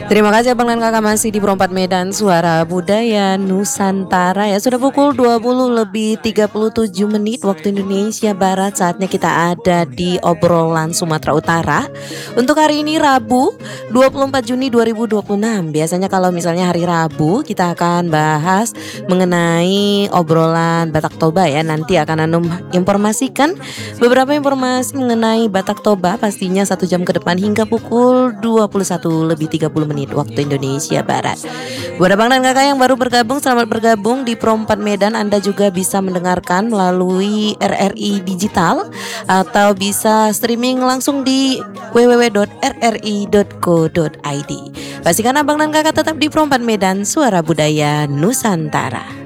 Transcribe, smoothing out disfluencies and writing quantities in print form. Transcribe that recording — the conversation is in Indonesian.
Terima kasih Abang dan Kakak masih di Perempat Medan Suara Budaya Nusantara ya. Sudah pukul 20 lebih 37 menit waktu Indonesia Barat. Saatnya kita ada di obrolan Sumatera Utara. Untuk hari ini Rabu 24 Juni 2026. Biasanya kalau misalnya hari Rabu kita akan bahas mengenai obrolan Batak Toba ya. Nanti akan Anum informasikan beberapa informasi mengenai Batak Toba pastinya 1 jam ke depan hingga pukul 21 lebih 30 menit waktu Indonesia Barat. Buat abang dan kakak yang baru bergabung, selamat bergabung di Pro 4 Medan. Anda juga bisa mendengarkan melalui RRI Digital atau bisa streaming langsung di www.rri.co.id. Pastikan abang dan kakak tetap di Pro 4 Medan Suara Budaya Nusantara.